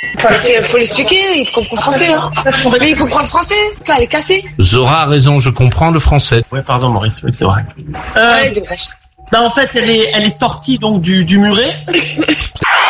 Faut l'expliquer, il comprend le français. Hein. Mais il comprend le français, elle est cassée. Zora a raison, je comprends le français. Ouais, pardon Maurice, oui, c'est vrai. Ouais, dommage. En fait, elle est sortie donc du muret.